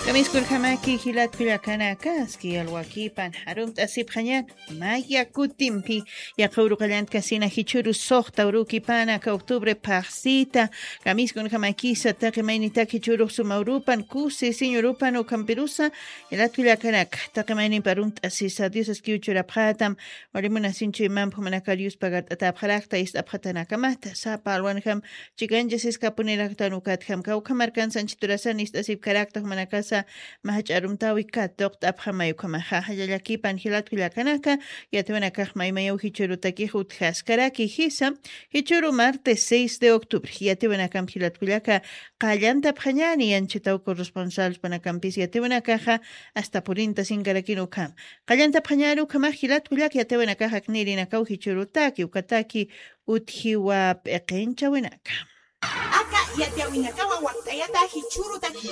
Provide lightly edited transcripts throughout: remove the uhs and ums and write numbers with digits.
Kamiskur hamaki hilat pilakana kaski alwaki pan harum tasip hanyan maya kutimpi ya kauru kalant kasina hichuru sohta uruki pana ka octubre parsita kamiskur hamaki sa take mainita hichuru sumaurupan kusi sinyorupan o camperusa hilat pilakana take mainin parunt asisa dios eskiuchura pratam walimuna sinchu imam pumanakarius pagat atapharakta ist aphatana kamata sa palwanham chiganjes eskapunirata nukat ham kaukamarkan sanchiturasan ist asip karakta humanakasa mahacharumtawi katoq t'aphamayukamaja hayallakipan hilatwillakanaka yatwanakaj maymayaw hichurutaki utjaskaraki hisa hichuru martes 6 de octubre yatwanakam hilatwillaka qallanta phañani yanchitaw corresponsal panakampis yatwanakaja hasta purinta sinkarakinu qallanta phañaru kamaj hilatwillaka yatwanakaja knirinakaw hichurutaki ukataki utjiwa p'eqinchawinaka Aka yatiawinakawan waqtayata hichurutaki.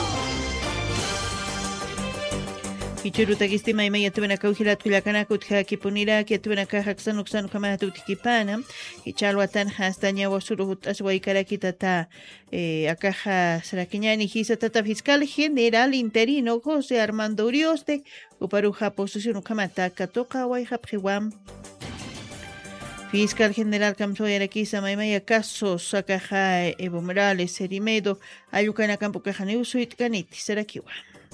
Hichurutaki maymay yatwanakaw hilatwillakanaka utjakipuniraki yatwanakaja qsanuqsanu kamata utkipana hichalwatan hasta ñawasuru aswaykaraki tata akaja sarakiñani hisa tata fiscal general interino José Armando Urioste uparuja posición kamata katoqa wayhapjiwam Fiscal General Kamsoyarakisa Maymaya Casos Sakaja Evo Morales Serimedo Ayucana Campo Cajaneusuit Ganiti Sarakiwa.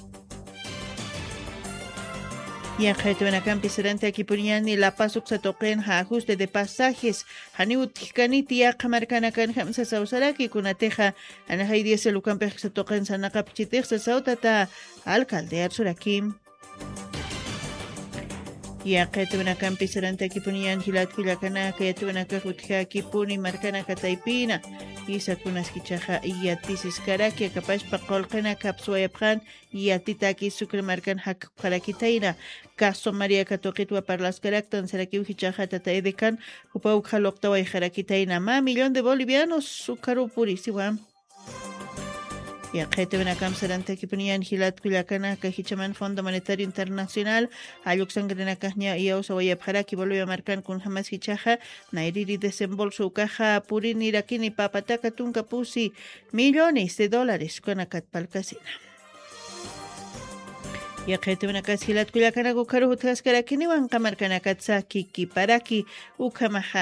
Y en Jetuanacampi Serante aquí Puriani La Paz Uxatoquen ajuste de pasajes Haniut Ganiti Yakamarcana Canjamsa Sausaraki Kunateja Anahaidi Selucampe Xatoquen Sanacapchitexa Sautata Alcalde Arsurakim. Ya Ketuanacampi Serante aquí Punian Hilatwillakana Ketuanaca Jutjaki Puni Marcana Cataipina Isa Kunaskichaja y Yatisis Karaki Capaz Pacolcana Capsuayapjan y Atitaki Sucre Marcan Hak Karakitaina Caso María Catoquitua para las Caractan Seraki Ujichaja Tataedecan Upau Jaloctawa y Jarakitaina Ma millón de bolivianos Sucaru Purisiwam Ya Ketuanacam Serante aquí Punian Hilatwillakana Kahichaman Fondo Monetario Internacional Ayuxangrenacasña y Ausawayapjaraki volvió a marcar con jamás hichaja Nairiri desembolso caja Purin Irakini Papataca Tunca Pusi millones de dólares con Acatpalcasina. Ya Ketuanacas Hilatwillakana Gukaru Utkaskarakini Wankamarkanakatsaki Kiparaki Ukamaja